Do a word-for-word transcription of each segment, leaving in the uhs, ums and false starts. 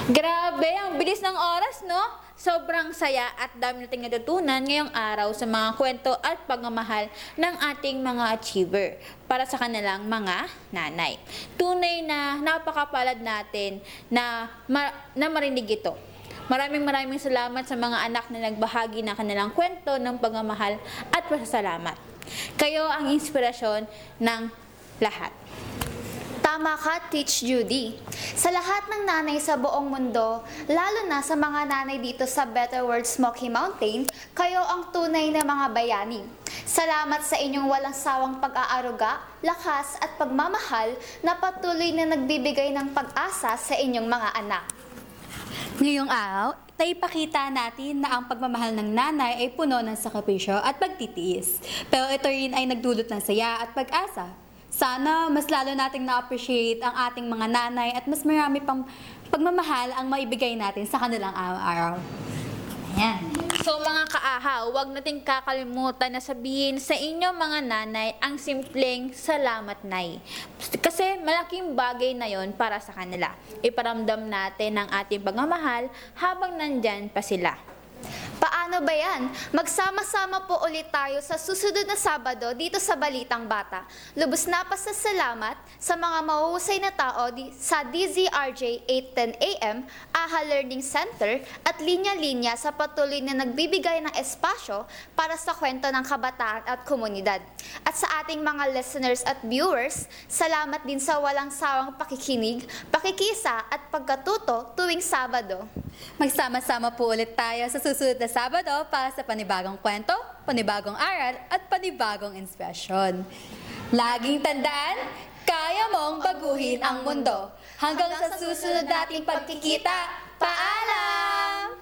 Grabe, ang bilis ng oras, no? Sobrang saya at dami nating natutunan ngayong araw sa mga kwento at pagmamahal ng ating mga achiever para sa kanilang mga nanay. Tunay na napakapalad natin na, ma na marinig ito. Maraming maraming salamat sa mga anak na nagbahagi ng kanilang kwento ng pagmamahal at pasasalamat. Kayo ang inspirasyon ng lahat. Tama ka, Teach Judy. Sa lahat ng nanay sa buong mundo, lalo na sa mga nanay dito sa Better World Smoky Mountain, kayo ang tunay na mga bayani. Salamat sa inyong walang sawang pag-aaruga, lakas at pagmamahal na patuloy na nagbibigay ng pag-asa sa inyong mga anak. Ngayong araw, naipakita natin na ang pagmamahal ng nanay ay puno ng sakripisyo at pagtitiis. Pero ito rin ay nagdulot ng saya at pag-asa. Sana mas lalo nating na-appreciate ang ating mga nanay at mas marami pang pagmamahal ang maibigay natin sa kanilang araw-araw. Ayan. So mga kaahaw, huwag nating kakalimutan na sabihin sa inyo mga nanay ang simpleng salamat nay. Kasi malaking bagay na yon para sa kanila. Iparamdam natin ang ating pagmamahal habang nandyan pa sila. Paano ba yan? Magsama-sama po ulit tayo sa susunod na Sabado dito sa Balitang Bata. Lubos na pasasalamat sa mga mahuhusay na tao di, sa D Z R J eight ten A M, AHA Learning Center at linya-linya sa patuloy na nagbibigay ng espasyo para sa kwento ng kabataan at komunidad. At sa ating mga listeners at viewers, salamat din sa walang sawang pakikinig, pakikisa at pagkatuto tuwing Sabado. Magsama-sama po ulit tayo sa susunod na Sabado para sa panibagong kwento, panibagong aral at panibagong inspirasyon. Laging tandaan, kaya mong baguhin ang mundo. Hanggang sa susunod nating pagkikita, paalam!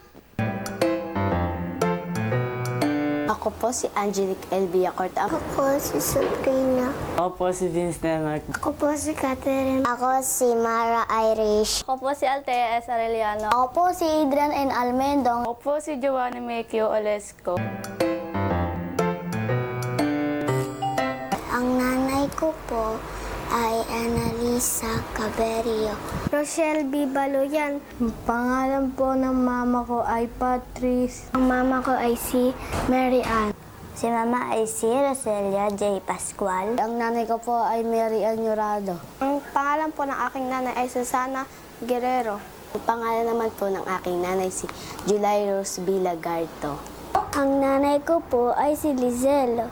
Ako po si Angelique L. Villacorta. Ako po si Sabrina. Ako po si Vince Nemark. Ako po si Catherine. Ako si Mara Irish. Ako po si Altea S. Arellano. Ako po si Adrian N. Almendong. Ako po si Giovanna Mekio Olesco. Ang nanay ko po ay Annalisa Caberio. Rochelle B. Baloyan. Pangalan po ng mama ko ay Patrice. Ang mama ko ay si Mary Ann. Si mama ay si Roselia J. Pascual. Ang nanay ko po ay Mary Ann Llorado. Ang pangalan po ng aking nanay ay Susana Guerrero. Ang pangalan naman po ng aking nanay si July Rose B. Lagarto. Ang nanay ko po ay si Lizelle.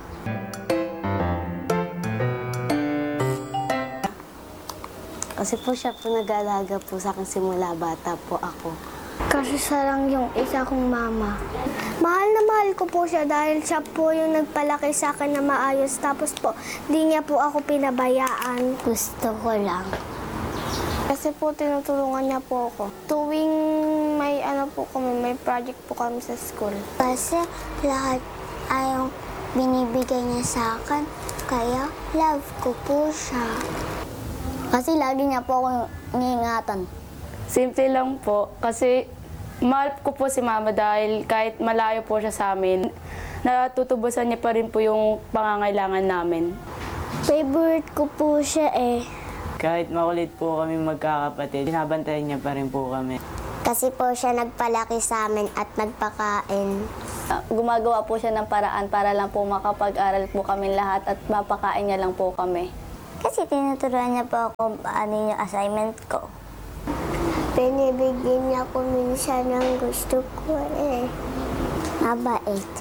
Kasi po siya po nag-aalaga po sa akin simula bata po ako. Kasi siya lang yung isa kong mama. Mahal na mahal ko po siya dahil siya po yung nagpalaki sa akin na maayos. Tapos po, di niya po ako pinabayaan. Gusto ko lang. Kasi po, tinutulungan niya po ako. Tuwing may ano po kami, may project po kami sa school. Kasi lahat ay binibigay niya sa akin. Kaya love ko po siya. Kasi lagi niya po ako iniingatan. Simple lang po, kasi mahal ko po si mama dahil kahit malayo po siya sa amin, natutubusan niya pa rin po yung pangangailangan namin. Favorite ko po siya eh. Kahit makulit po kami magkakapatid, binabantayan niya pa rin po kami. Kasi po siya nagpalaki sa amin at nagpakain. Gumagawa po siya ng paraan para lang po makapag-aral po kami lahat at mapakain niya lang po kami. Kasi tinuturuan niya po ako ano yung assignment ko. Pinibigyan niya ko minsan ng gusto ko eh. Mabait.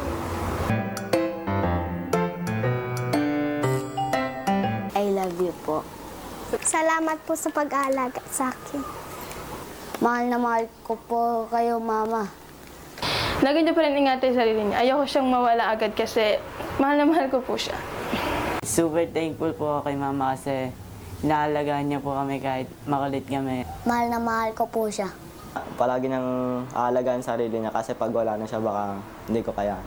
I love you po. Salamat po sa pag-aalaga sa akin. Mahal na mahal ko po kayo, mama. Lagi niyo pa rin ingatan yung sarili niya. Ayoko siyang mawala agad kasi mahal na mahal ko po siya. Super thankful po ako kay mama kasi inaalagaan niya po kami kahit makulit kami. Mahal na mahal ko po siya. Palagi nang aalagaan sarili niya kasi pag wala na siya baka hindi ko kaya.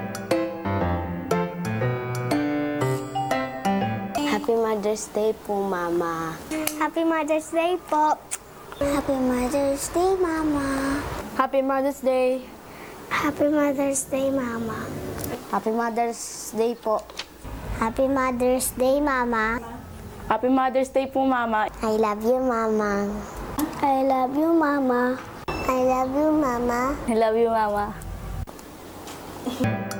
Happy Mother's Day po, mama. Happy Mother's Day po. Happy Mother's Day, Mama. Happy Mother's Day! Happy Mother's Day, Mama. Happy Mother's Day po. Happy Mother's Day, Mama. Happy Mother's Day po, mama. I love you, Mama. I love you, Mama. I love you, Mama. I love you, Mama.